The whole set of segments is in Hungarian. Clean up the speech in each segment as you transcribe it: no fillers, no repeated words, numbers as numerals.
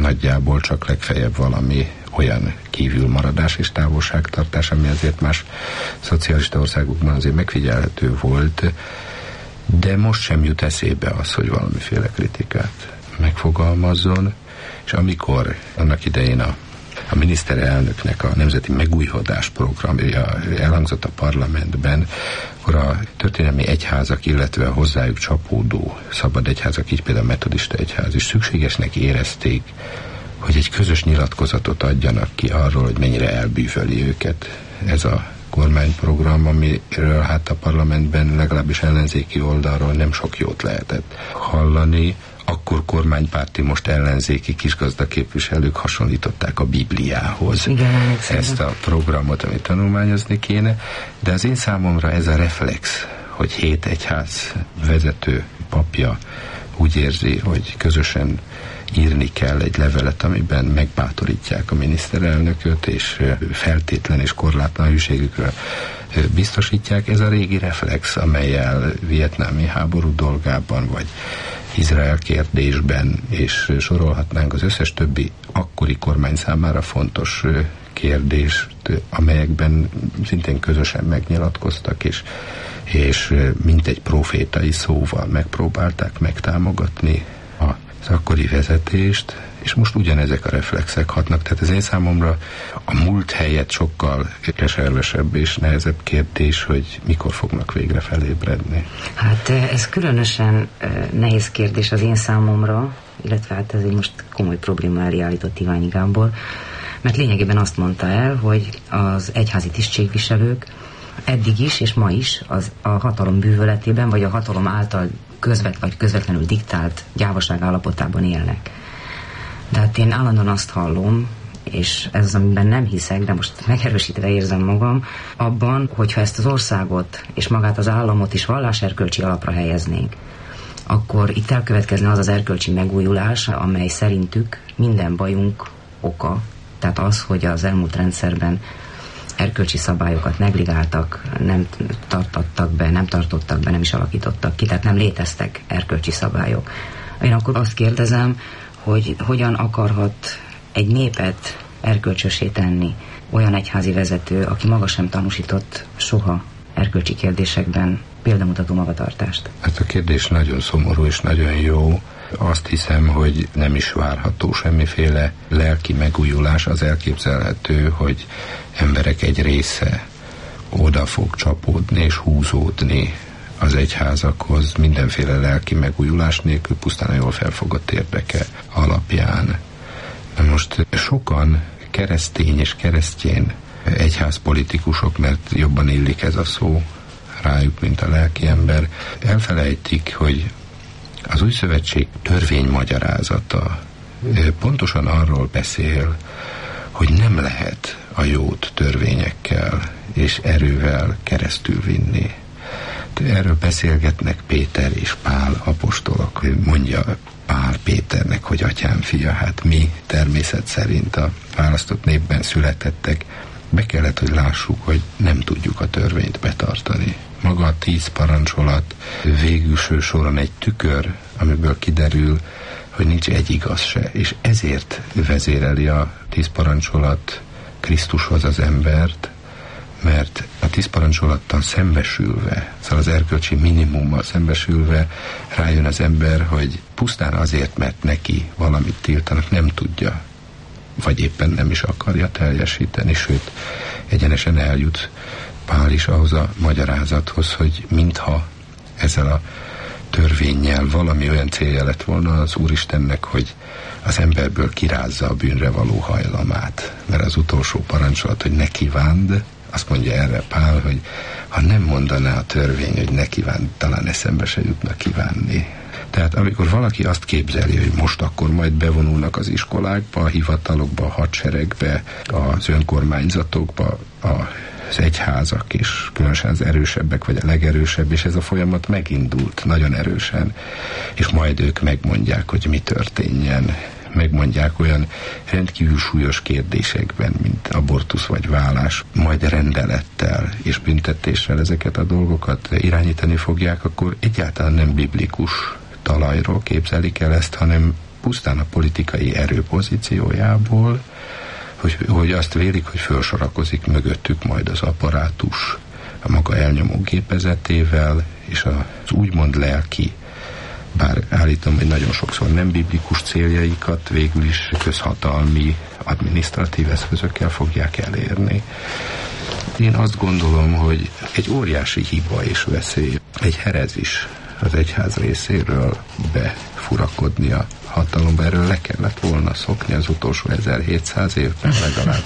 nagyjából csak legfeljebb valami olyan kívülmaradás és távolságtartás, ami azért más szocialista országokban azért megfigyelhető volt, de most sem jut eszébe az, hogy valamiféle kritikát megfogalmazzon, és amikor annak idején a miniszterelnöknek a Nemzeti Megújhodás programja elhangzott a parlamentben, akkor a történelmi egyházak, illetve a hozzájuk csapódó szabad egyházak, így például a metodista egyház is szükségesnek érezték, hogy egy közös nyilatkozatot adjanak ki arról, hogy mennyire elbűvöli őket ez a kormányprogram, amiről hát a parlamentben legalábbis ellenzéki oldalról nem sok jót lehetett hallani. Akkor kormánypárti, most ellenzéki kisgazdaképviselők hasonlították a Bibliához. Igen, ezt a programot, amit tanulmányozni kéne, de az én számomra ez a reflex, hogy 7 egyház vezető papja úgy érzi, hogy közösen írni kell egy levelet, amiben megbátorítják a miniszterelnököt, és feltétlen és korlátlan hűségükről biztosítják. Ez a régi reflex, amellyel vietnámi háború dolgában, vagy Izrael kérdésben, és sorolhatnánk az összes többi akkori kormány számára fontos kérdést, amelyekben szintén közösen megnyilatkoztak, és mintegy profétai szóval megpróbálták megtámogatni az akkori vezetést, és most ugyanezek a reflexek hatnak. Tehát ez én számomra a múlt helyett sokkal keservesebb és nehezebb kérdés, hogy mikor fognak végre felébredni. Hát ez különösen nehéz kérdés az én számomra, illetve hát ez egy most komoly probléma elé állított Iványi Gábor, mert lényegében azt mondta el, hogy az egyházi tisztségviselők eddig is és ma is a hatalom bűvöletében, vagy a hatalom által közvetlenül diktált gyávaság állapotában élnek. De hát én állandóan azt hallom, és ez az, amiben nem hiszek, de most megerősítve érzem magam, abban, hogyha ezt az országot és magát az államot is valláserkölcsi alapra helyeznénk, akkor itt elkövetkezne az az erkölcsi megújulás, amely szerintük minden bajunk oka. Tehát az, hogy az elmúlt rendszerben erkölcsi szabályokat negligáltak, nem tartottak be, nem is alakítottak ki, tehát nem léteztek erkölcsi szabályok. Én akkor azt kérdezem, hogy hogyan akarhat egy népet erkölcsössé tenni olyan egyházi vezető, aki maga sem tanúsított soha erkölcsi kérdésekben példamutató magatartást. Hát a kérdés nagyon szomorú és nagyon jó. Azt hiszem, hogy nem is várható semmiféle lelki megújulás. Az elképzelhető, hogy emberek egy része oda fog csapódni és húzódni az egyházakhoz mindenféle lelki megújulás nélkül, pusztán a jól felfogott érdeke alapján. Na most sokan keresztény és keresztjén egyházpolitikusok, mert jobban illik ez a szó rájuk, mint a lelki ember, elfelejtik, hogy az Új Szövetség törvénymagyarázata pontosan arról beszél, hogy nem lehet a jót törvényekkel és erővel keresztül vinni. Erről beszélgetnek Péter és Pál apostolok. Mondja Pál Péternek, hogy atyám fia, hát mi természet szerint a választott népben születettek, be kellett, hogy lássuk, hogy nem tudjuk a törvényt betartani. Maga a 10 parancsolat végülső soron egy tükör, amiből kiderül, hogy nincs egy igaz se, és ezért vezéreli a 10 parancsolat Krisztushoz az embert, mert a 10 parancsolattal szembesülve, szóval az erkölcsi minimummal szembesülve rájön az ember, hogy pusztán azért, mert neki valamit tiltanak, nem tudja, vagy éppen nem is akarja teljesíteni, sőt, egyenesen eljut Pál is ahhoz a magyarázathoz, hogy mintha ezzel a törvénnyel valami olyan célja lett volna az Úristennek, hogy az emberből kirázza a bűnre való hajlamát. Mert az utolsó parancsolat, hogy ne kívánd, azt mondja erre Pál, hogy ha nem mondaná a törvény, hogy ne kívánd, talán eszembe se jutna kívánni. Tehát amikor valaki azt képzeli, hogy most akkor majd bevonulnak az iskolákba, a hivatalokba, a hadseregbe, az önkormányzatokba, az egyházak, és különösen az erősebbek, vagy a legerősebb, és ez a folyamat megindult nagyon erősen, és majd ők megmondják, hogy mi történjen. Megmondják olyan rendkívül súlyos kérdésekben, mint abortusz vagy vállás, majd rendelettel és büntetéssel ezeket a dolgokat irányítani fogják, akkor egyáltalán nem biblikus talajról képzelik el ezt, hanem pusztán a politikai erő pozíciójából, hogy azt vélik, hogy felsorakozik mögöttük majd az apparátus a maga elnyomó gépezetével, és az úgymond lelki, bár állítom, hogy nagyon sokszor nem biblikus céljaikat végül is közhatalmi, adminisztratív eszközökkel fogják elérni. Én azt gondolom, hogy egy óriási hiba és veszély, egy herezis az egyház részéről befurakodni a hatalomba. Erről le kellett volna szokni az utolsó 1700 évben legalább.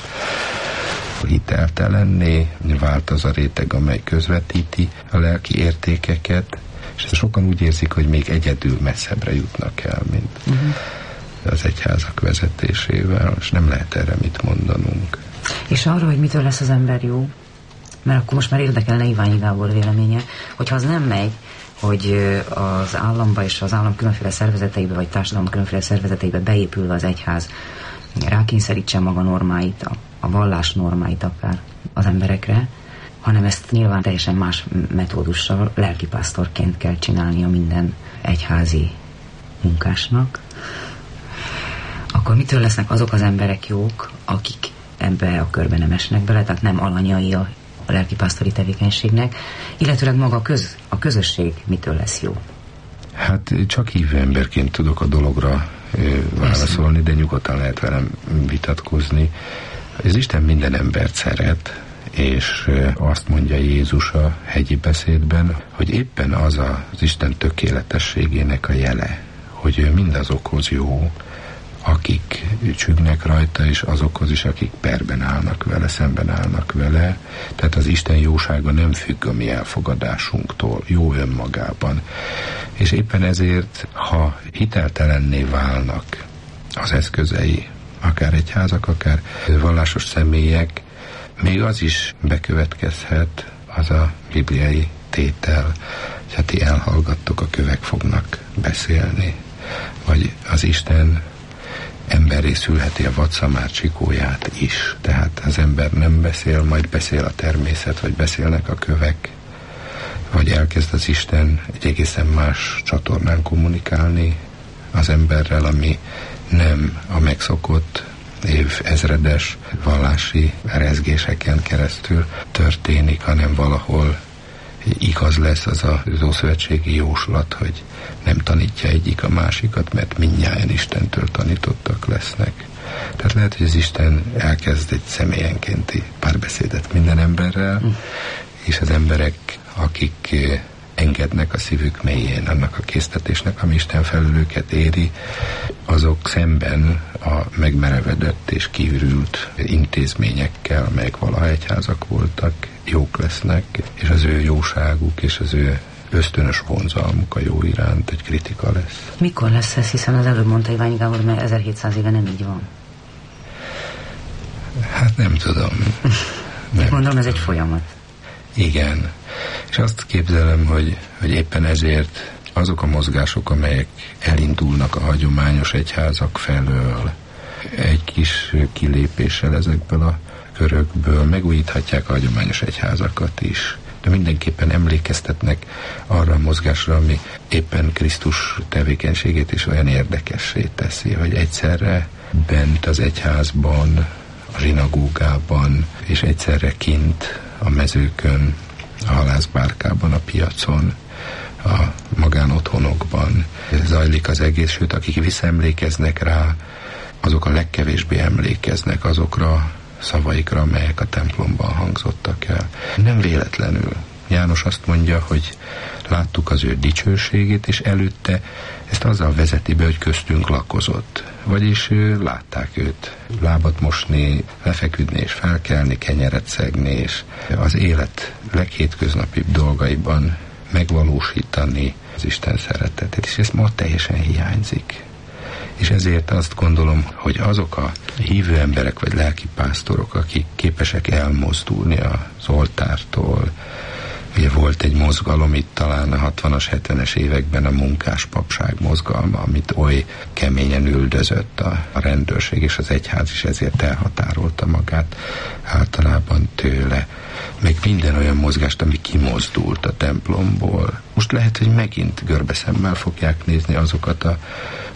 Hiteltelenné vált az a réteg, amely közvetíti a lelki értékeket, és sokan úgy érzik, hogy még egyedül messzebbre jutnak el, mint az egyházak vezetésével, és nem lehet erre mit mondanunk. És arra, hogy mitől lesz az ember jó, mert akkor most már érdekelne Iványi Gábor véleménye, hogyha az nem megy, hogy az államba és az állam különféle szervezeteibe, vagy társadalom különféle szervezeteibe beépülve az egyház rákényszerítsen maga normáit, a vallás normáit akár az emberekre, hanem ezt nyilván teljesen más metódussal lelkipásztorként kell csinálnia minden egyházi munkásnak, akkor mitől lesznek azok az emberek jók, akik ebbe a körbe nem esnek bele, tehát nem alanyai a lelkipásztori tevékenységnek, illetőleg maga a közösség mitől lesz jó? Hát csak hívő emberként tudok a dologra válaszolni, de nyugodtan lehet velem vitatkozni. Az Isten minden embert szeret, és azt mondja Jézus a hegyi beszédben, hogy éppen az az Isten tökéletességének a jele, hogy ő mindazokhoz jó, akik csüggnek rajta, és azokhoz is, akik perben állnak vele, szemben állnak vele. Tehát az Isten jósága nem függ a mi elfogadásunktól, jó önmagában. És éppen ezért, ha hiteltelenné válnak az eszközei, akár egyházak, akár vallásos személyek, még az is bekövetkezhet, az a bibliai tétel, hogy ha ti elhallgattok, a kövek fognak beszélni. Vagy az Isten emberré szülheti a vadszamár csikóját is. Tehát az ember nem beszél, majd beszél a természet, vagy beszélnek a kövek, vagy elkezd az Isten egy egészen más csatornán kommunikálni az emberrel, ami nem a megszokott évezredes vallási rezgéseken keresztül történik, hanem valahol igaz lesz az az ószövetségi jóslat, hogy nem tanítja egyik a másikat, mert mindnyájan Istentől tanítottak lesznek. Tehát lehet, hogy az Isten elkezd egy személyenkénti párbeszédet minden emberrel, és az emberek, akik engednek a szívük mélyén annak a késztetésnek, ami Isten felül őket éri, azok szemben a megmerevedett és kiürült intézményekkel, meg valaha egyházak voltak, jók lesznek, és az ő jóságuk és az ő ösztönös vonzalmuk a jó iránt egy kritika lesz. Mikor lesz ez? Hiszen az előbb mondta Iványi Gábor, mert 1700 éve nem így van. Hát nem tudom. Nem gondolom, ez egy folyamat. Igen. És azt képzelem, hogy éppen ezért azok a mozgások, amelyek elindulnak a hagyományos egyházak felől, egy kis kilépéssel ezekből a körökből megújíthatják a hagyományos egyházakat is. De mindenképpen emlékeztetnek arra a mozgásra, ami éppen Krisztus tevékenységét is olyan érdekessé teszi, hogy egyszerre bent az egyházban, a zsinagógában, és egyszerre kint a mezőkön, a halászbárkában, a piacon, a magánotthonokban zajlik az egész, sőt, akik visszaemlékeznek rá, azok a legkevésbé emlékeznek azokra szavaikra, amelyek a templomban hangzottak el. Nem véletlenül. János azt mondja, hogy láttuk az ő dicsőségét, és előtte ezt azzal vezeti be, hogy köztünk lakozott. Vagyis látták őt lábat mosni, lefeküdni és felkelni, kenyeret szegni, és az élet leghétköznapibb dolgaiban megvalósítani az Isten szeretetét, és ez ma teljesen hiányzik. És ezért azt gondolom, hogy azok a hívő emberek vagy lelkipásztorok, akik képesek elmozdulni az oltártól, ugye volt egy mozgalom itt talán a 60-as, 70-es években, a munkáspapság mozgalma, amit oly keményen üldözött a rendőrség, és az egyház is ezért elhatárolta magát általában tőle. Meg minden olyan mozgást, ami kimozdult a templomból. Most lehet, hogy megint görbeszemmel fogják nézni azokat a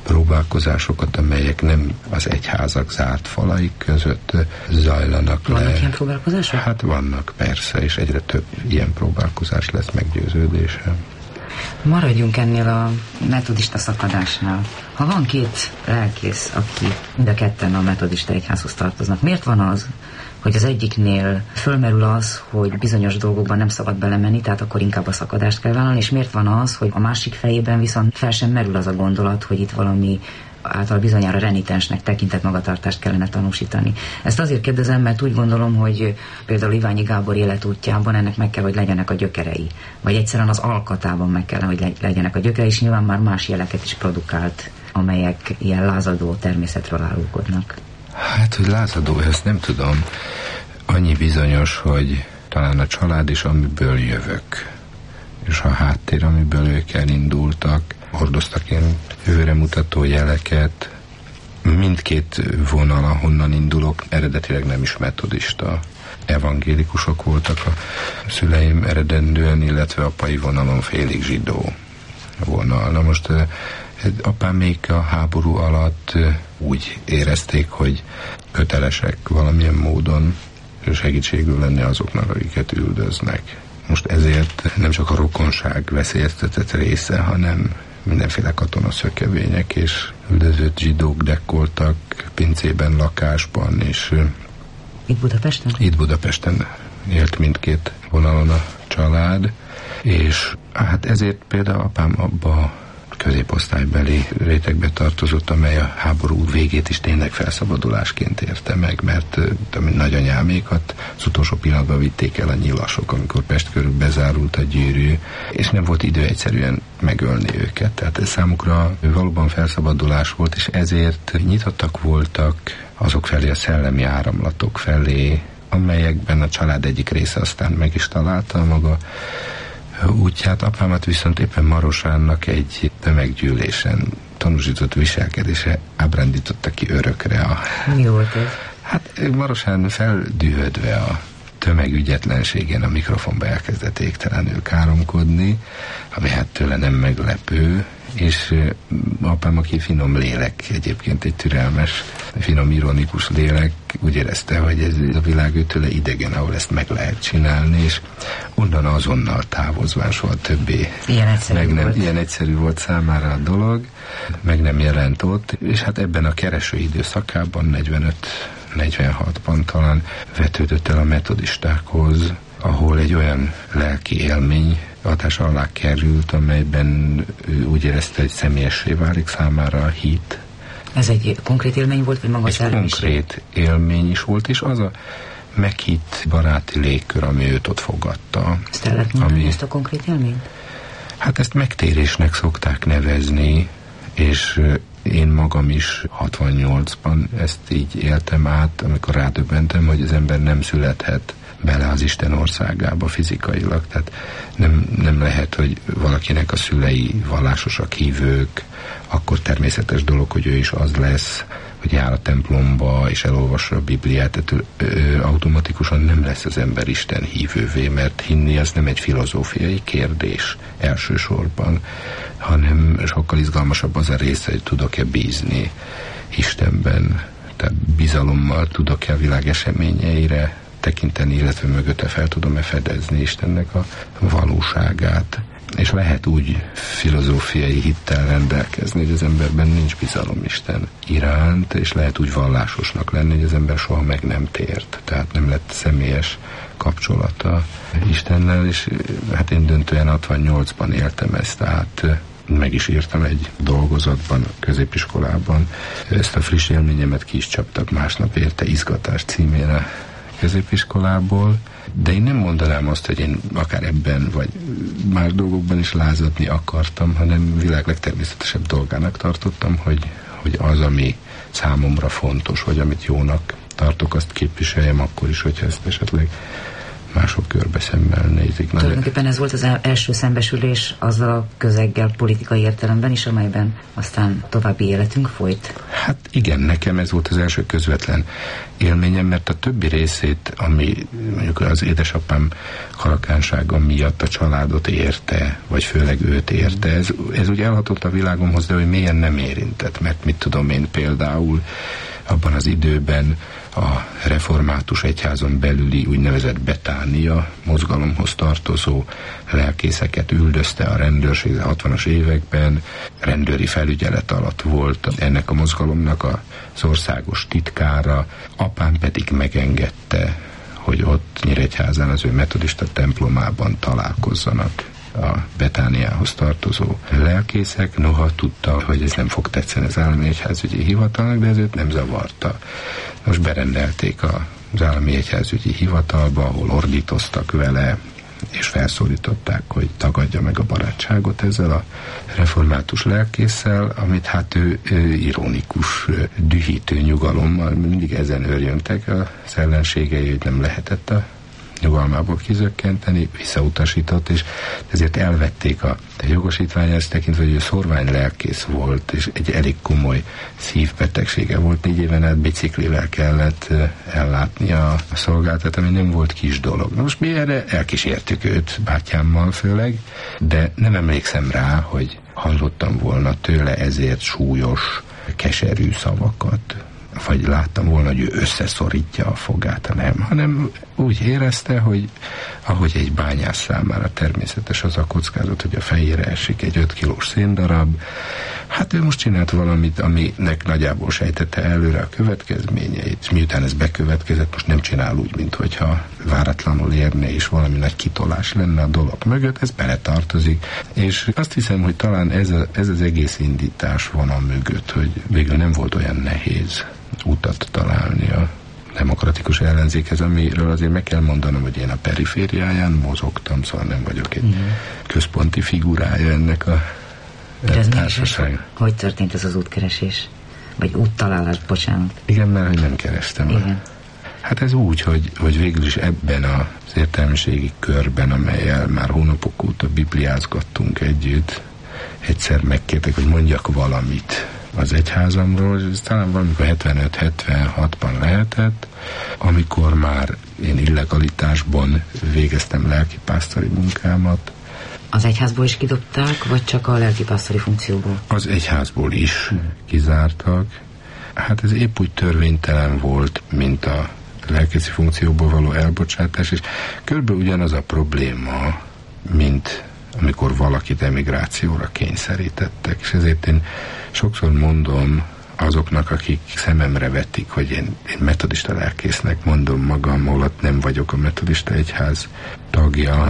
próbálkozásokat, amelyek nem az egyházak zárt falai között zajlanak le. Vannak ilyen próbálkozások? Hát vannak, persze, és egyre több ilyen próbálkozás lesz meggyőződésem. Maradjunk ennél a metodista szakadásnál. Ha van két lelkész, aki mind a ketten a metodista egyházhoz tartoznak, miért van az, hogy az egyiknél fölmerül az, hogy bizonyos dolgokban nem szabad belemenni, tehát akkor inkább a szakadást kell vállalni, és miért van az, hogy a másik fejében viszont fel sem merül az a gondolat, hogy itt valami által bizonyára renitensnek tekintett magatartást kellene tanúsítani. Ezt azért kérdezem, mert úgy gondolom, hogy például Iványi Gábor életútjában ennek meg kell, hogy legyenek a gyökerei. Vagy egyszerűen az alkatában meg kell, hogy legyenek a gyökerei, és nyilván már más jeleket is produkált, amelyek ilyen lázadó természetről árulkodnak. Hát, hogy lázadó, ezt nem tudom. Annyi bizonyos, hogy talán a család is, amiből jövök, és a háttér, amiből ők elindultak, hordoztak ilyen őremutató jeleket. Mindkét vonal, ahonnan indulok, eredetileg nem is metodista. Evangélikusok voltak a szüleim eredendően, illetve apai vonalon félig zsidó vonal. Na most apám még a háború alatt úgy érezték, hogy kötelesek valamilyen módon segítségül lenni azoknak, akiket üldöznek. Most ezért nem csak a rokonság veszélyeztetett része, hanem mindenféle katonaszökevények és üldözött zsidók dekkoltak pincében, lakásban, és itt Budapesten? Itt Budapesten élt mindkét vonalon a család, és hát ezért például apám abba középosztálybeli rétegbe tartozott, amely a háború végét is tényleg felszabadulásként érte meg, mert nagyanyámékat az utolsó pillanatban vitték el a nyilasok, amikor Pest körül bezárult a gyűrű, és nem volt idő egyszerűen megölni őket. Tehát ez számukra valóban felszabadulás volt, és ezért nyitottak voltak azok felé, a szellemi áramlatok felé, amelyekben a család egyik része aztán meg is találta a maga útját. Apámat viszont éppen Marosánnak egy tömeggyűlésen tanúsított viselkedése ábrándította ki örökre. Mi volt ez? Hát Marosán feldühödve a tömegügyetlenségén a mikrofonba elkezdett égtelenül káromkodni, ami hát tőle nem meglepő, és apám, aki finom lélek, egyébként egy türelmes, finom ironikus lélek, úgy érezte, hogy ez a világ őtőle idegen, ahol ezt meg lehet csinálni, és onnan azonnal távozván soha többé. Ilyen egyszerű volt számára a dolog, meg nem jelent ott, és hát ebben a kereső időszakában, 45-46-ban talán vetődött el a metodistákhoz, ahol egy olyan lelki élmény hatása alá került, amelyben úgy érezte, hogy személyessé válik számára a hit. Ez egy konkrét élmény volt, vagy maga egy konkrét élmény is volt, és az a meghitt baráti légkör, ami őt ott fogadta. Ezt el lehet mondani, ezt a konkrét élményt? Hát ezt megtérésnek szokták nevezni, és én magam is 68-ban ezt így éltem át, amikor rádöbbentem, hogy az ember nem születhet bele az Isten országába fizikailag. Tehát nem lehet, hogy valakinek a szülei vallásosak, hívők, akkor természetes dolog, hogy ő is az lesz, hogy jár a templomba és elolvassa a Bibliát, tehát automatikusan nem lesz az ember Isten hívővé, mert hinni az nem egy filozófiai kérdés elsősorban, hanem sokkal izgalmasabb az a része, hogy tudok-e bízni Istenben, tehát bizalommal tudok-e a világ eseményeire tekinteni, illetve mögötte fel tudom-e fedezni Istennek a valóságát. És lehet úgy filozófiai hittel rendelkezni, hogy az emberben nincs bizalom Isten iránt, és lehet úgy vallásosnak lenni, hogy az ember soha meg nem tért. Tehát nem lett személyes kapcsolata Istennel, és hát én döntően 68-ban éltem ezt, tehát meg is írtam egy dolgozatban, középiskolában. Ezt a friss élményemet ki is csaptak másnap érte, Izgatás címén a középiskolából, de én nem mondanám azt, hogy én akár ebben, vagy más dolgokban is lázadni akartam, hanem világ legtermészetesebb dolgának tartottam, hogy az, ami számomra fontos, vagy amit jónak tartok, azt képviseljem akkor is, hogyha ezt esetleg mások körbeszemmel nézik. Tulajdonképpen ez volt az első szembesülés azzal a közeggel politikai értelemben is, amelyben aztán további életünk folyt? Hát igen, nekem ez volt az első közvetlen élményem, mert a többi részét, ami mondjuk az édesapám halakánsága miatt a családot érte, vagy főleg őt érte, ez úgy elhatott a világomhoz, de hogy mélyen nem érintett, mert mit tudom én, például abban az időben a református egyházon belüli úgynevezett Betánia mozgalomhoz tartozó lelkészeket üldözte a rendőrség a 60-as években, rendőri felügyelet alatt volt ennek a mozgalomnak az országos titkára, apám pedig megengedte, hogy ott Nyíregyházán az ő metodista templomában találkozzanak a Betániához tartozó lelkészek, noha tudta, hogy ez nem fog tetszeni az állami egyházügyi hivatalnak, de ez őt nem zavarta. Most berendelték az állami egyházügyi hivatalba, ahol ordítoztak vele, és felszólították, hogy tagadja meg a barátságot ezzel a református lelkésszel, amit hát ő ironikus, dühítő nyugalommal, mindig ezen örjöngtek az ellenségei, hogy nem lehetett a nyugalmából kizökkenteni, visszautasított, és ezért elvették a jogosítványát, ezt tekintve, hogy ő szorvány lelkész volt, és egy elég komoly szívbetegsége volt, 4 éven át biciklivel kellett ellátni a szolgáltat, ami nem volt kis dolog. Na most mi erre elkísértük őt, bátyámmal főleg, de nem emlékszem rá, hogy hallottam volna tőle ezért súlyos, keserű szavakat, vagy láttam volna, hogy ő összeszorítja a fogát, hanem úgy érezte, hogy ahogy egy bányász számára természetes az a kockázat, hogy a fejére esik egy 5 kilós széndarab, hát ő most csinált valamit, aminek nagyjából sejtette előre a következményeit, és miután ez bekövetkezett, most nem csinál úgy, minthogyha váratlanul érne, és valami nagy kitolás lenne a dolog mögött, ez beletartozik, és azt hiszem, hogy talán ez az egész indítás van a mögött, hogy végül nem volt olyan nehéz utat találni a demokratikus ellenzékhez, amiről azért meg kell mondanom, hogy én a perifériáján mozogtam, szóval nem vagyok egy központi figurája ennek a társaság. Hogy történt ez az útkeresés? Vagy úttalálás, bocsánat. Igen, mert hogy nem kerestem. Igen. Hát ez úgy, hogy végül is ebben az értelmiségi körben, amelyel már hónapok óta bibliázgattunk együtt, egyszer megkértek, hogy mondjak valamit az egyházamról, ez talán valamikor 75-76-ban lehetett, amikor már én illegalitásban végeztem lelkipásztori munkámat. Az egyházból is kidobták, vagy csak a lelkipásztori funkcióból? Az egyházból is kizártak. Hát ez épp úgy törvénytelen volt, mint a lelkészi funkcióból való elbocsátás, és körülbelül ugyanaz a probléma, mint amikor valakit emigrációra kényszerítettek, és ezért én sokszor mondom azoknak, akik szememre vetik, hogy én metodista lelkésznek mondom magam, holott nem vagyok a metodista egyház tagja,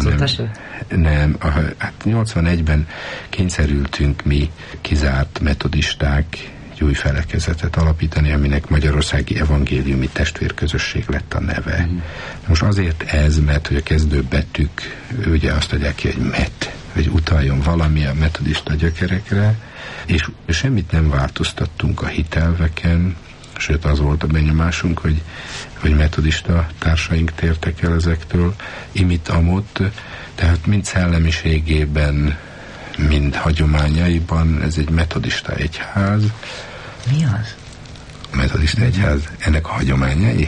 nem. Hát 81-ben kényszerültünk mi kizárt metodisták egy új felekezetet alapítani, aminek Magyarországi Evangéliumi Testvérközösség lett a neve. Most azért ez, mert hogy a kezdőbetűk ugye azt adják ki, hogy hogy utaljon valami a metodista gyökerekre, és semmit nem változtattunk a hitelveken, sőt az volt a benyomásunk, hogy metodista társaink tértek el ezektől, imit-amott, tehát mind szellemiségében, mind hagyományaiban ez egy metodista egyház. Mi az? A metodista egyház, ennek a hagyományai?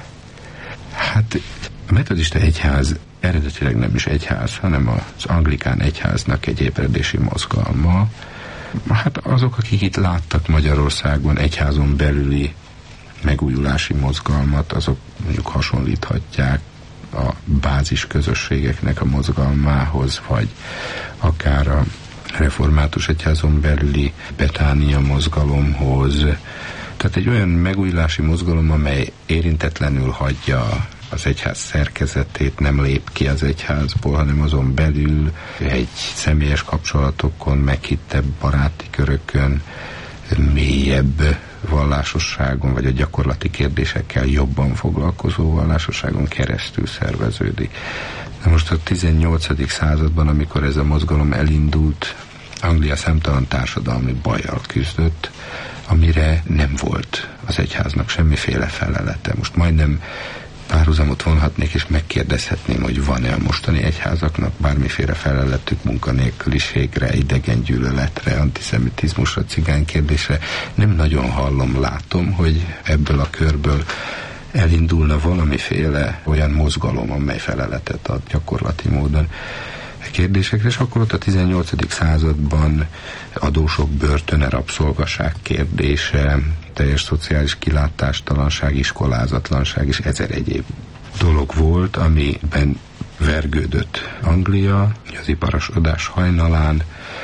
Hát a metodista egyház eredetileg nem is egyház, hanem az anglikán egyháznak egy ébredési mozgalma. Hát azok, akik itt láttak Magyarországon egyházon belüli megújulási mozgalmat, azok mondjuk hasonlíthatják a bázis közösségeknek a mozgalmához, vagy akár a református egyházon belüli Betánia mozgalomhoz. Tehát egy olyan megújulási mozgalom, amely érintetlenül hagyja az egyház szerkezetét, nem lép ki az egyházból, hanem azon belül egy személyes kapcsolatokon, meghittebb baráti körökön, mélyebb vallásosságon, vagy a gyakorlati kérdésekkel jobban foglalkozó vallásosságon keresztül szerveződik. Na most a 18. században, amikor ez a mozgalom elindult, Anglia számtalan társadalmi bajjal küzdött, amire nem volt az egyháznak semmiféle felelete. Most majdnem párhuzamot vonhatnék, és megkérdezhetném, hogy van-e a mostani egyházaknak bármiféle feleletük munkanélküliségre, idegengyűlöletre, antiszemitizmusra, cigánykérdésre. Nem nagyon hallom, látom, hogy ebből a körből elindulna valamiféle olyan mozgalom, amely feleletet ad gyakorlati módon kérdésekre, és akkor ott a 18. században adósok börtöne, rabszolgaság kérdése, teljes szociális kilátástalanság, iskolázatlanság és ezer egyéb dolog volt, amiben vergődött Anglia az iparosodás hajnalán,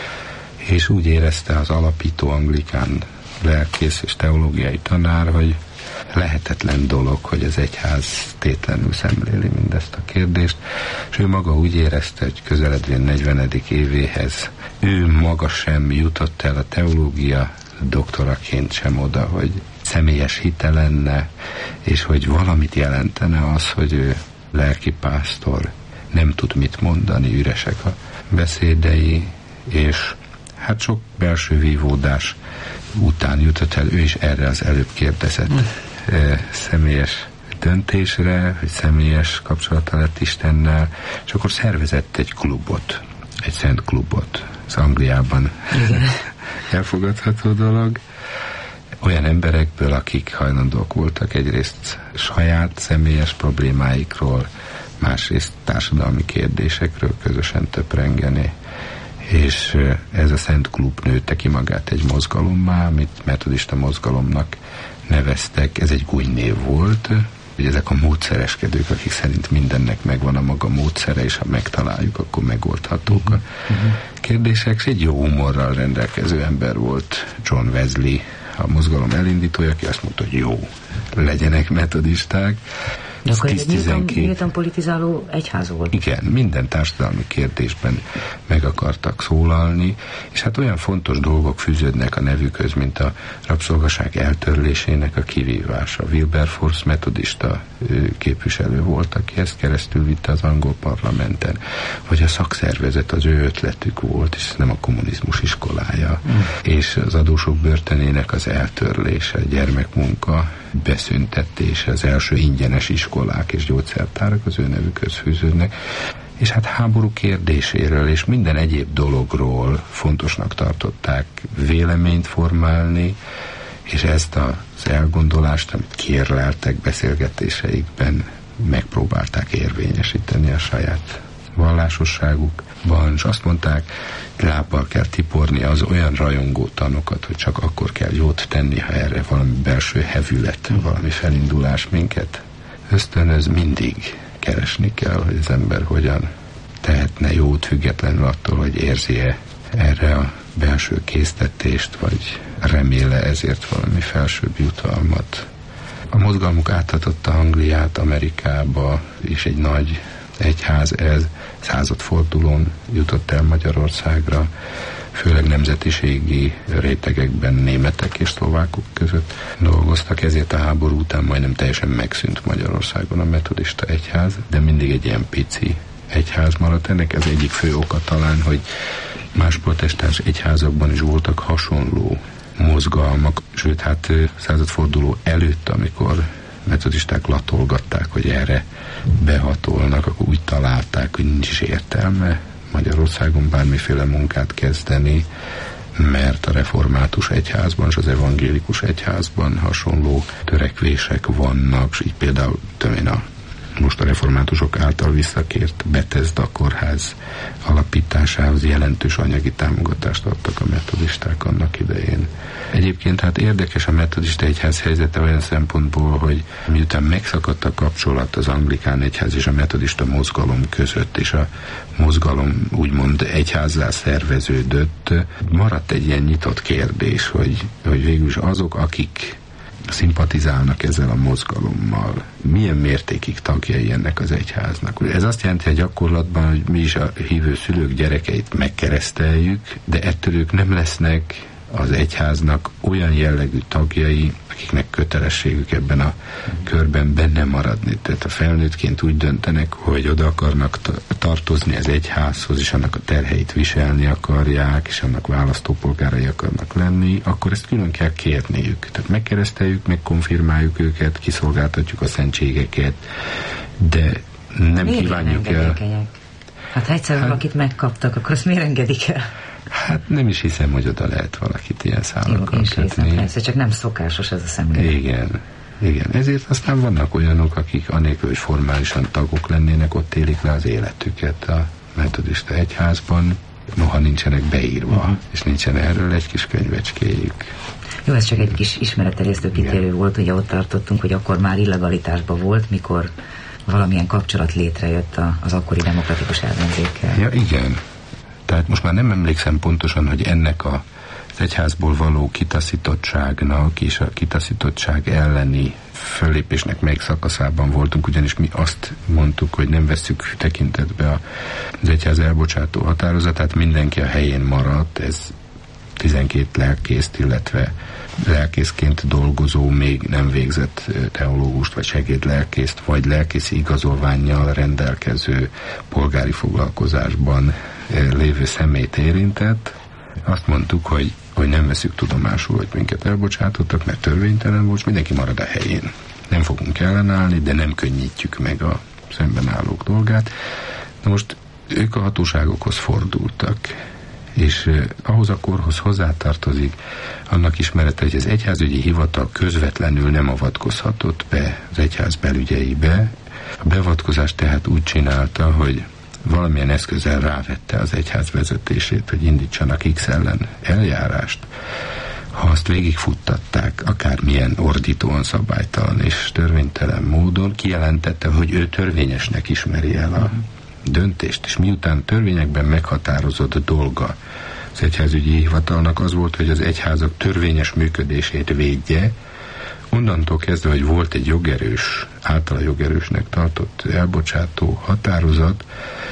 és úgy érezte az alapító anglikán lelkész és teológiai tanár, hogy lehetetlen dolog, hogy az egyház tétlenül szemléli mindezt a kérdést, és ő maga úgy érezte, hogy közeledvén 40. évéhez ő maga sem jutott el a teológia doktoraként sem oda, hogy személyes hite lenne, és hogy valamit jelentene az, hogy ő lelkipásztor, nem tud mit mondani, üresek a beszédei, és hát sok belső vívódás után jutott el ő is erre az előbb kérdezett személyes döntésre, hogy személyes kapcsolata lett Istennel, és akkor szervezett egy klubot, egy szent klubot. Az Angliában elfogadható dolog. Olyan emberekből, akik hajlandók voltak egyrészt saját személyes problémáikról, másrészt társadalmi kérdésekről közösen töprengeni. És ez a Szent Klub nőtte ki magát egy mozgalommá, amit metodista mozgalomnak neveztek. Ez egy gúnynév volt, hogy ezek a módszereskedők, akik szerint mindennek megvan a maga módszere, és ha megtaláljuk, akkor megoldhatók a kérdések. És egy jó humorral rendelkező ember volt John Wesley, a mozgalom elindítója, aki azt mondta, hogy jó, legyenek metodisták. De akkor ez egy nyíltan politizáló egyház volt? Igen, minden társadalmi kérdésben meg akartak szólalni, és hát olyan fontos dolgok fűződnek a nevükhöz, mint a rabszolgaság eltörlésének a kivívása. Wilberforce metodista képviselő volt, aki ezt keresztül vitte az angol parlamenten, vagy a szakszervezet az ő ötletük volt, és nem a kommunizmus iskolája, és az adósok börtönének az eltörlése, gyermekmunka beszüntetése, az első ingyenes iskolák és gyógyszertárak az ő nevükhöz fűződnek, és hát háború kérdéséről és minden egyéb dologról fontosnak tartották véleményt formálni, és ezt az elgondolást, amit kérleltek beszélgetéseikben, megpróbálták érvényesíteni a saját vallásosságukban, és azt mondták, lábbal kell tiporni az olyan rajongó tanokat, hogy csak akkor kell jót tenni, ha erre valami belső hevület, valami felindulás minket ösztönöz, mindig keresni kell, hogy az ember hogyan tehetne jót, függetlenül attól, hogy érzi-e erre a belső késztetést, vagy reméle ezért valami felsőbb jutalmat. A mozgalmuk áthatotta Angliát Amerikába, és egy nagy egyház ez századfordulón jutott el Magyarországra, főleg nemzetiségi rétegekben németek és szlovákok között dolgoztak, ezért a háború után majdnem teljesen megszűnt Magyarországon a metodista egyház, de mindig egy ilyen pici egyház maradt. Ennek ez egyik fő oka talán, hogy más protestáns egyházakban is voltak hasonló mozgalmak, sőt, hát századforduló előtt, amikor metodisták latolgatták, hogy erre behatolnak, akkor úgy találták, hogy nincs is értelme Magyarországon bármiféle munkát kezdeni, mert a református egyházban és az evangélikus egyházban hasonló törekvések vannak, és így például most a reformátusok által visszakért Bethesda kórház alapításához jelentős anyagi támogatást adtak a metodisták annak idején. Egyébként hát érdekes a metodista egyház helyzete olyan szempontból, hogy miután megszakadt a kapcsolat az anglikán egyház és a metodista mozgalom között, és a mozgalom úgymond egyházzá szerveződött, maradt egy ilyen nyitott kérdés, hogy végül is azok, akik szimpatizálnak ezzel a mozgalommal, milyen mértékig tagjai ennek az egyháznak. Ez azt jelenti a gyakorlatban, hogy mi is a hívő szülők gyerekeit megkereszteljük, de ettől ők nem lesznek az egyháznak olyan jellegű tagjai, akiknek kötelességük ebben a körben benne maradni. Tehát a felnőttként úgy döntenek, hogy oda akarnak tartozni az egyházhoz, és annak a terheit viselni akarják, és annak választópolgárai akarnak lenni, akkor ezt külön kell kérniük. Tehát megkereszteljük, megkonfirmáljuk őket, kiszolgáltatjuk a szentségeket, de nem miért kívánjuk el... Hát ha egyszer valakit megkaptak, akkor azt miért engedik el? Hát nem is hiszem, hogy oda lehet valakit ilyen szállakkal kötni. Persze, csak nem szokásos ez a szemlélet. Igen. Ezért aztán vannak olyanok, akik anélkül, hogy formálisan tagok lennének, ott élik le az életüket a metodista egyházban, noha nincsenek beírva, és nincsen erről egy kis könyvecskéjük. Jó, ez csak egy kis ismeretterjesztő kitérő volt, ugye ott tartottunk, hogy akkor már illegalitásban volt, mikor valamilyen kapcsolat létrejött az akkori demokratikus ellenzékkel. Ja, igen. Tehát most már nem emlékszem pontosan, hogy ennek az egyházból való kitaszítottságnak és a kitaszítottság elleni föllépésnek melyik szakaszában voltunk, ugyanis mi azt mondtuk, hogy nem vesszük tekintetbe az egyház elbocsátó határozatát, mindenki a helyén maradt, ez 12 lelkészt, illetve lelkészként dolgozó, még nem végzett teológust, vagy segédlelkészt, vagy lelkészi igazolvánnyal rendelkező polgári foglalkozásban lévő személyt érintett. Azt mondtuk, hogy nem veszük tudomásul, hogy minket elbocsátottak, mert törvénytelen volt, mindenki marad a helyén. Nem fogunk ellenállni, de nem könnyítjük meg a szemben állók dolgát. Na most ők a hatóságokhoz fordultak, és ahhoz a korhoz hozzátartozik annak ismerete, hogy az egyházügyi hivatal közvetlenül nem avatkozhatott be az egyház belügyeibe. A beavatkozást tehát úgy csinálta, hogy valamilyen eszközzel rávette az egyház vezetését, hogy indítsanak X ellen eljárást. Ha azt végigfuttatták, akármilyen ordítóan, szabálytalan és törvénytelen módon, kijelentette, hogy ő törvényesnek ismeri el a döntést, és miután törvényekben meghatározott dolga az egyházügyi hivatalnak az volt, hogy az egyházak törvényes működését védje, onnantól kezdve, hogy volt egy jogerős, általa jogerősnek tartott elbocsátó határozat,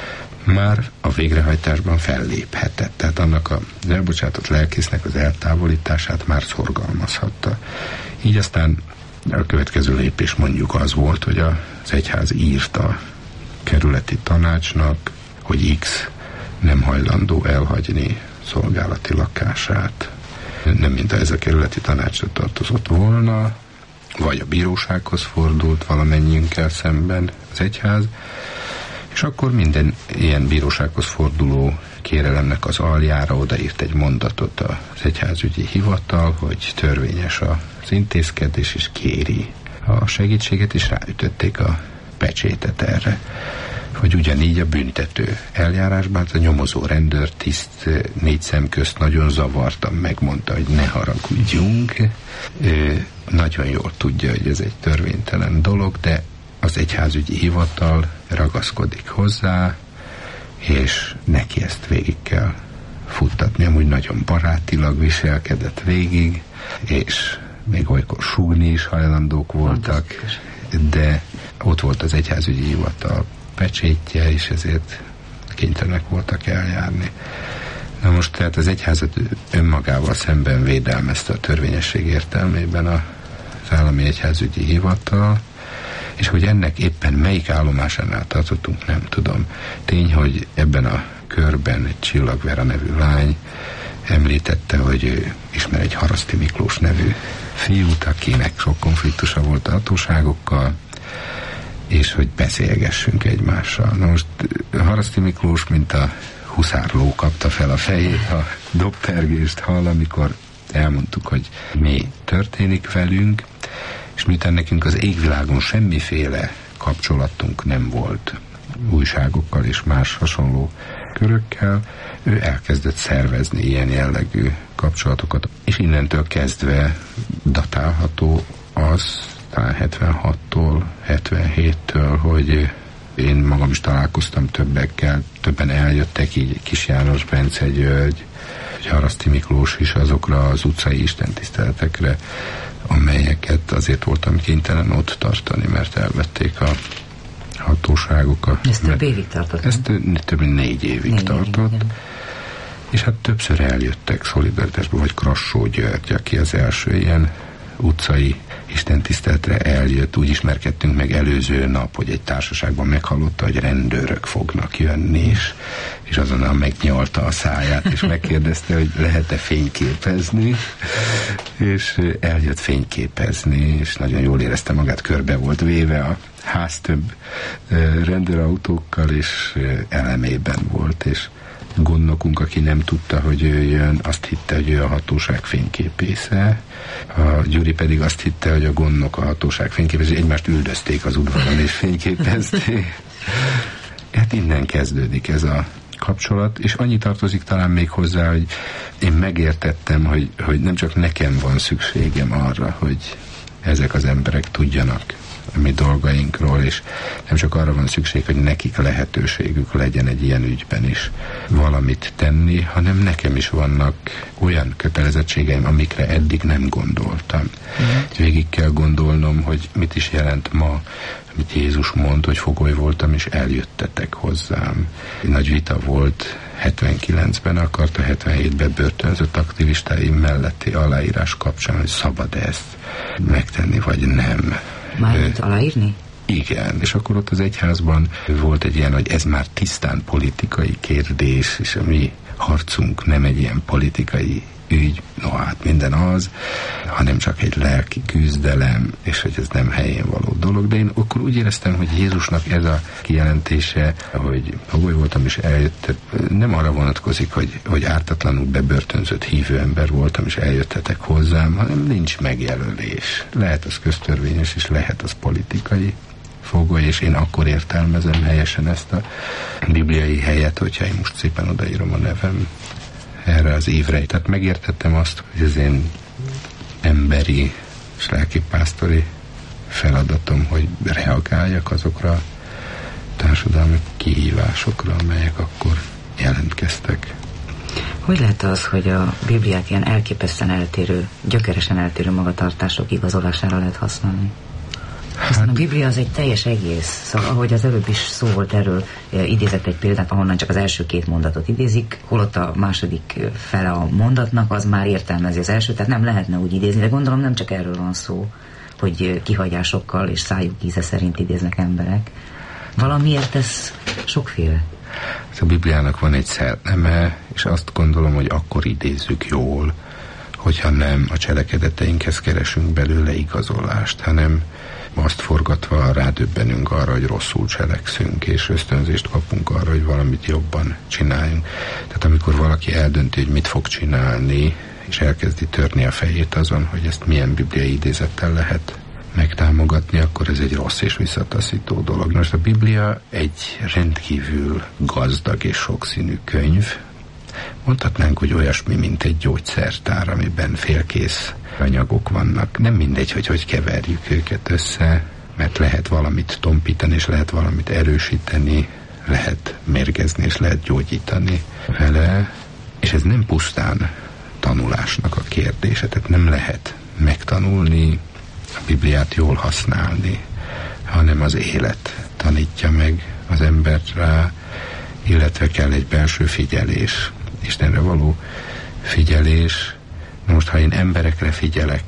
már a végrehajtásban felléphetett. Tehát annak az elbocsátott lelkésznek az eltávolítását már szorgalmazhatta. Így aztán a következő lépés mondjuk az volt, hogy az egyház írta kerületi tanácsnak, hogy X nem hajlandó elhagyni szolgálati lakását. Nem mint ez a kerületi tanácsra tartozott volna, vagy a bírósághoz fordult valamennyiünkkel szemben az egyház, és akkor minden ilyen bírósághoz forduló kérelemnek az aljára odaírt egy mondatot az egyházügyi hivatal, hogy törvényes az intézkedés, és kéri a segítséget, és ráütötték a pecsétet erre, hogy ugyanígy a büntető eljárásban a nyomozó rendőrtiszt 4 szem közt nagyon zavartan megmondta, hogy ne haragudjunk. Ő nagyon jól tudja, hogy ez egy törvénytelen dolog, de az egyházügyi hivatal ragaszkodik hozzá, és neki ezt végig kell futtatni. Amúgy nagyon barátilag viselkedett végig, és még olykor súgni is hajlandók voltak, de ott volt az egyházügyi hivatal pecsétje, és ezért kénytelenek voltak eljárni. Na most tehát az egyházat önmagával szemben védelmezte a törvényesség értelmében az állami egyházügyi hivatal, és hogy ennek éppen melyik állomásánál tartottunk, nem tudom. Tény, hogy ebben a körben egy Csillag Vera nevű lány említette, hogy ő ismer egy Haraszti Miklós nevű fiút, akinek sok konfliktusa volt a hatóságokkal, és hogy beszélgessünk egymással. Na most Haraszti Miklós, mint a huszárló kapta fel a fejét, a dobpergést hall, amikor elmondtuk, hogy mi történik velünk, és miután nekünk az égvilágon semmiféle kapcsolatunk nem volt újságokkal és más hasonló körökkel, ő elkezdett szervezni ilyen jellegű kapcsolatokat, és innentől kezdve datálható az, talán 76-tól, 77-től, hogy én magam is találkoztam többekkel, többen eljöttek, így Kis János Bence György, Haraszti Miklós is azokra az utcai istentiszteletekre, amelyeket azért voltam kénytelen ott tartani, mert elvették a hatóságok. Ez több évig tartott? Ez több mint 4 évig tartott. És hát többször eljöttek Szolidaritásba, vagy Krassó György, aki az első ilyen utcai istentiszteletre eljött. Úgy ismerkedtünk meg előző nap, hogy egy társaságban meghallotta, hogy rendőrök fognak jönni, és azonnal megnyalta a száját, és megkérdezte, hogy lehet-e fényképezni, és eljött fényképezni, és nagyon jól érezte magát, körbe volt véve a ház több rendőrautókkal, és elemében volt, és gondnokunk, aki nem tudta, hogy ő jön, azt hitte, hogy ő a hatóság fényképésze. A Gyuri pedig azt hitte, hogy a gondnok a hatóság fényképésze. Egymást üldözték az udvaron és fényképezték. Hát innen kezdődik ez a kapcsolat, és annyi tartozik talán még hozzá, hogy én megértettem, hogy nem csak nekem van szükségem arra, hogy ezek az emberek tudjanak a mi dolgainkról, és nem csak arra van szükség, hogy nekik lehetőségük legyen egy ilyen ügyben is valamit tenni, hanem nekem is vannak olyan kötelezettségeim, amikre eddig nem gondoltam. Végig kell gondolnom, hogy mit is jelent ma, amit Jézus mond, hogy fogoly voltam, és eljöttetek hozzám. Egy nagy vita volt 79-ben, akarta 77-ben börtönzött aktivistáim melletti aláírás kapcsán, hogy szabad ezt megtenni, vagy nem. Mármint aláírni? Igen, és akkor ott az egyházban volt egy ilyen, hogy ez már tisztán politikai kérdés, és a mi harcunk nem egy ilyen politikai ügy, no hát minden az, hanem csak egy lelki küzdelem, és hogy ez nem helyén való dolog. De én akkor úgy éreztem, hogy Jézusnak ez a kijelentése, hogy fogoly voltam és eljött, nem arra vonatkozik, hogy ártatlanul bebörtönzött hívő ember voltam, és eljöttetek hozzám, hanem nincs megjelölés. Lehet az köztörvényes, és lehet az politikai fogoly, és én akkor értelmezem helyesen ezt a bibliai helyet, hogyha én most szépen odaírom a nevem erre az évre. Tehát megértettem azt, hogy az én emberi és lelkipásztori feladatom, hogy reagáljak azokra a társadalmi kihívásokra, amelyek akkor jelentkeztek. Hogy lehet az, hogy a Bibliát ilyen elképesztően eltérő, gyökeresen eltérő magatartások igazolására lehet használni? Aztán a Biblia az egy teljes egész. Szóval, ahogy az előbb is szó volt erről, idézett egy példát, ahonnan csak az első két mondatot idézik, holott a második fele a mondatnak, az már értelmezi az első, tehát nem lehetne úgy idézni, de gondolom nem csak erről van szó, hogy kihagyásokkal és szájuk íze szerint idéznek emberek. Valamiért ez sokféle. A Bibliának van egy szelleme, és azt gondolom, hogy akkor idézzük jól, hogyha nem a cselekedeteinkhez keresünk belőle igazolást, hanem azt forgatva rádöbbenünk arra, hogy rosszul cselekszünk, és ösztönzést kapunk arra, hogy valamit jobban csináljunk. Tehát amikor valaki eldönti, hogy mit fog csinálni, és elkezdi törni a fejét azon, hogy ezt milyen bibliai idézettel lehet megtámogatni, akkor ez egy rossz és visszataszító dolog. Most a Biblia egy rendkívül gazdag és sokszínű könyv. Mondhatnánk, hogy olyasmi, mint egy gyógyszertár, amiben félkész anyagok vannak. Nem mindegy, hogy keverjük őket össze, mert lehet valamit tompítani, és lehet valamit erősíteni, lehet mérgezni, és lehet gyógyítani vele. És ez nem pusztán tanulásnak a kérdése, tehát nem lehet megtanulni, a Bibliát jól használni, hanem az élet tanítja meg az embert rá, illetve kell egy belső figyelés, Istenre való figyelés. Most, ha én emberekre figyelek,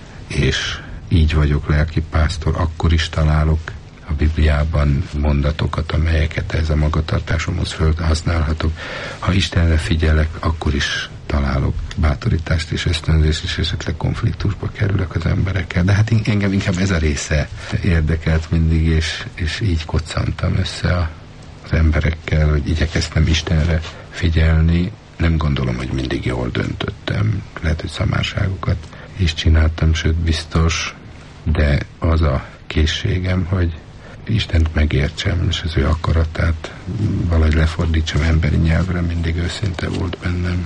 és így vagyok lelkipásztor, akkor is találok a Bibliában mondatokat, amelyeket ez a magatartásomhoz felhasználhatok. Ha Istenre figyelek, akkor is találok bátorítást és ösztönzést, és esetleg konfliktusba kerülök az emberekkel. De hát engem inkább ez a része érdekelt mindig, és így koccantam össze az emberekkel, hogy igyekeztem Istenre figyelni. Nem gondolom, hogy mindig jól döntöttem. Lehet, hogy szamárságokat is csináltam, sőt biztos, de az a készségem, hogy Istent megértsem, és az ő akaratát valahogy lefordítsam emberi nyelvre, mindig őszinte volt bennem.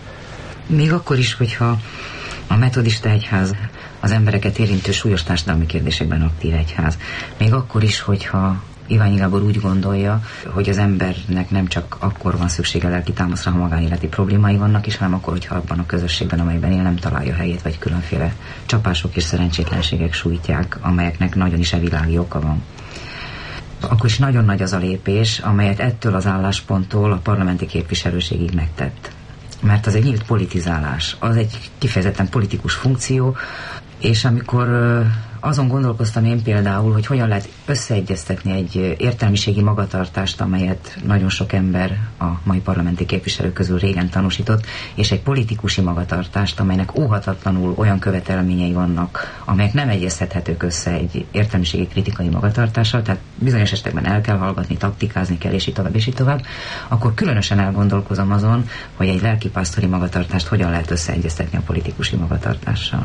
Még akkor is, hogyha a metodista egyház az embereket érintő súlyos társadalmi kérdésekben aktív egyház, még akkor is, hogyha Iványi Gábor úgy gondolja, hogy az embernek nem csak akkor van szüksége lelki támaszra, ha magánéleti problémái vannak is, hanem akkor, hogyha abban a közösségben, amelyben él, nem találja helyét, vagy különféle csapások és szerencsétlenségek sújtják, amelyeknek nagyon is evilági oka van. Akkor is nagyon nagy az a lépés, amelyet ettől az állásponttól a parlamenti képviselőségig megtett. mert az egy nyílt politizálás, az egy kifejezetten politikus funkció, és amikor azon gondolkoztam én például, hogy hogyan lehet összeegyeztetni egy értelmiségi magatartást, amelyet nagyon sok ember a mai parlamenti képviselők közül régen tanúsított, és egy politikusi magatartást, amelynek óhatatlanul olyan követelményei vannak, amelyek nem egyeztethetők össze egy értelmiségi kritikai magatartással, tehát bizonyos esetekben el kell hallgatni, taktikázni kell, és így tovább, akkor különösen elgondolkozom azon, hogy egy lelkipásztori magatartást hogyan lehet összeegyeztetni a politikusi magatartással.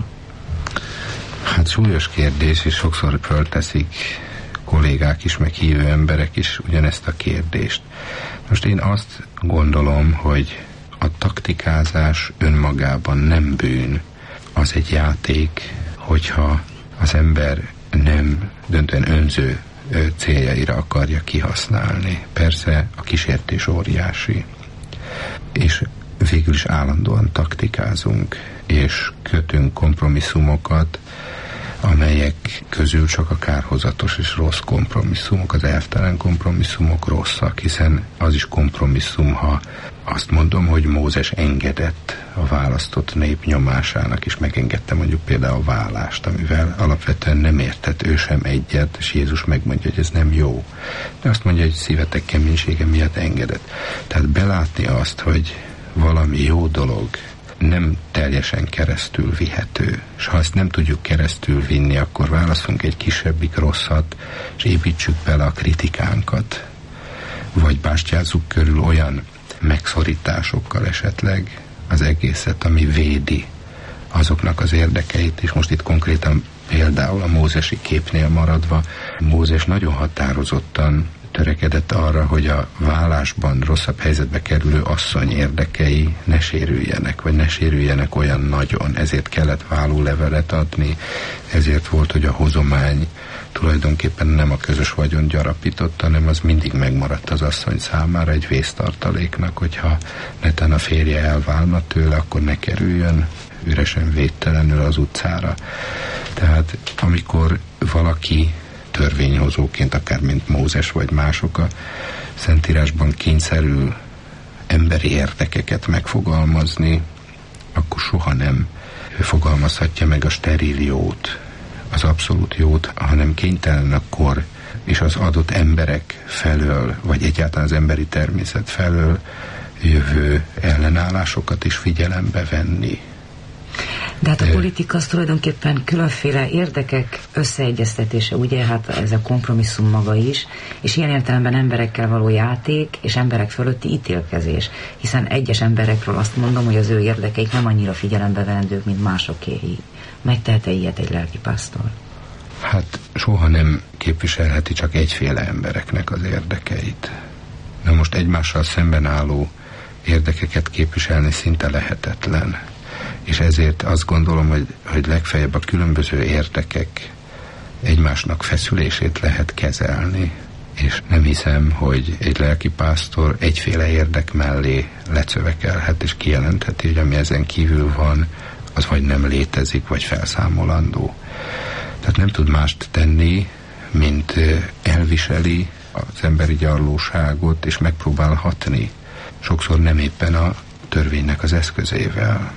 Hát súlyos kérdés, és sokszor fölteszik kollégák is, meg hívő emberek is ugyanezt a kérdést. Most én azt gondolom, hogy a taktikázás önmagában nem bűn. Az egy játék, hogyha az ember nem döntően önző céljaira akarja kihasználni. Persze a kísértés óriási. És végül is állandóan taktikázunk, és kötünk kompromisszumokat, amelyek közül csak a kárhozatos és rossz kompromisszumok, az elvtelen kompromisszumok rosszak, hiszen az is kompromisszum, ha azt mondom, hogy Mózes engedett a választott nép nyomásának, és megengedte mondjuk például a vállást, amivel alapvetően nem értett ő sem egyet, és Jézus megmondja, hogy ez nem jó. De azt mondja, hogy szívetek keménysége miatt engedett. Tehát belátni azt, hogy valami jó dolog nem teljesen keresztül vihető, és ha ezt nem tudjuk keresztül vinni, akkor válaszunk egy kisebbik rosszat, és építsük bele a kritikánkat, vagy bástyázzuk körül olyan megszorításokkal esetleg az egészet, ami védi azoknak az érdekeit, és most itt konkrétan például a mózesi képnél maradva, Mózes nagyon határozottan törekedett arra, hogy a vállásban rosszabb helyzetbe kerülő asszony érdekei ne sérüljenek, vagy ne sérüljenek olyan nagyon. Ezért kellett vállólevelet adni, ezért volt, hogy a hozomány tulajdonképpen nem a közös vagyon gyarapított, hanem az mindig megmaradt az asszony számára egy vésztartaléknak, hogyha netán a férje elválna tőle, akkor ne kerüljön üresen védtelenül az utcára. Tehát amikor valaki törvényhozóként, akár mint Mózes vagy mások a Szentírásban kényszerül emberi érdekeket megfogalmazni, akkor soha nem fogalmazhatja meg a steril jót, az abszolút jót, hanem kénytelen akkor és az adott emberek felől, vagy egyáltalán az emberi természet felől jövő ellenállásokat is figyelembe venni. De hát a politika az tulajdonképpen különféle érdekek összeegyeztetése, ugye, hát ez a kompromisszum maga is, és ilyen értelemben emberekkel való játék, és emberek fölötti ítélkezés. Hiszen egyes emberekről azt mondom, hogy az ő érdekeik nem annyira figyelembe vendők, mint másokéi. Megtehet-e ilyet egy lelkipásztor? Hát soha nem képviselheti csak egyféle embereknek az érdekeit. Na most egymással szemben álló érdekeket képviselni szinte lehetetlen. És ezért azt gondolom, hogy legfeljebb a különböző érdekek egymásnak feszülését lehet kezelni. És nem hiszem, hogy egy lelkipásztor egyféle érdek mellé lecövekelhet, és kijelentheti, hogy ami ezen kívül van, az vagy nem létezik, vagy felszámolandó. Tehát nem tud mást tenni, mint elviseli az emberi gyarlóságot, és megpróbál hatni. Sokszor nem éppen a törvénynek az eszközével.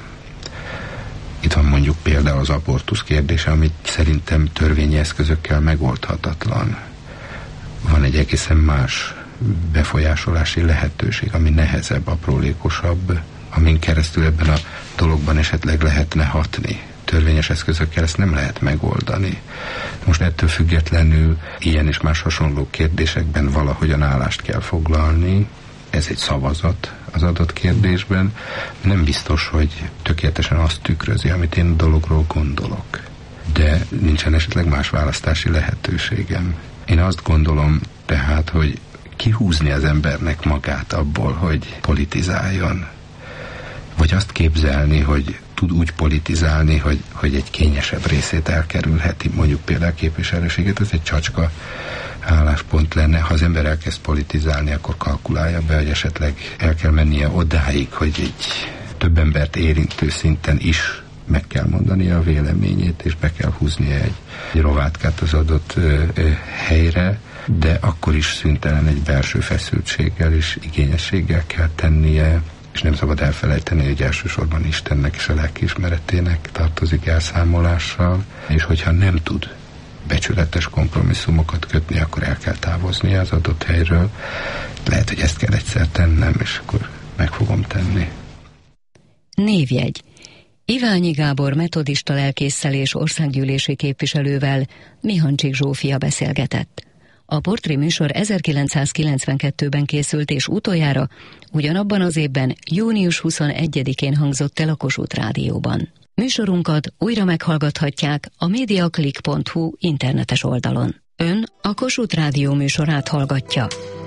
Itt van mondjuk például az abortusz kérdése, amit szerintem törvényi eszközökkel megoldhatatlan. Van egy egészen más befolyásolási lehetőség, ami nehezebb, aprólékosabb, amin keresztül ebben a dologban esetleg lehetne hatni. Törvényes eszközökkel ezt nem lehet megoldani. Most ettől függetlenül ilyen és más hasonló kérdésekben valahogyan állást kell foglalni. Ez egy szavazat az adott kérdésben. Nem biztos, hogy tökéletesen azt tükrözi, amit én a dologról gondolok. De nincsen esetleg más választási lehetőségem. Én azt gondolom tehát, hogy kihúzni az embernek magát abból, hogy politizáljon. Vagy azt képzelni, hogy tud úgy politizálni, hogy egy kényesebb részét elkerülheti, mondjuk például képviselőséget, ez egy csacska álláspont lenne. Ha az ember elkezd politizálni, akkor kalkulálja be, hogy esetleg el kell mennie odáig, hogy egy több embert érintő szinten is meg kell mondania a véleményét, és be kell húznia egy rovátkát az adott helyre, de akkor is szüntelen egy belső feszültséggel és igényességgel kell tennie, és nem szabad elfelejteni, hogy elsősorban Istennek és a lelkiismeretének tartozik elszámolással, és hogyha nem tud becsületes kompromisszumokat kötni, akkor el kell távoznia az adott helyről. Lehet, hogy ezt kell egyszer tennem, és akkor meg fogom tenni. Névjegy. Iványi Gábor metodista lelkésszel és országgyűlési képviselővel Mihancsik Zsófia beszélgetett. A portré műsor 1992-ben készült, és utoljára ugyanabban az évben, június 21-én hangzott el a Kossuth Rádióban. Műsorunkat újra meghallgathatják a mediaclick.hu internetes oldalon. Ön a Kossuth Rádió műsorát hallgatja.